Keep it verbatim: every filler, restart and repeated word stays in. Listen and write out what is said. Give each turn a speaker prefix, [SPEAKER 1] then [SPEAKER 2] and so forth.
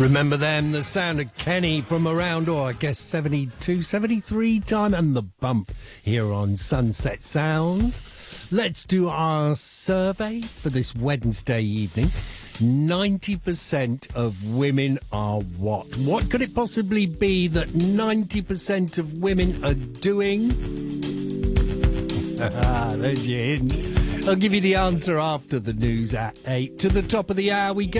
[SPEAKER 1] Remember them, the sound of Kenny from around, or oh, I guess seventy-two, seventy-three time, and the bump here on Sunset Sounds. Let's do our survey for this Wednesday evening. ninety percent of women are what? What could it possibly be that ninety percent of women are doing? There's your hint. I'll give you the answer after the news at eight. To the top of the hour we go.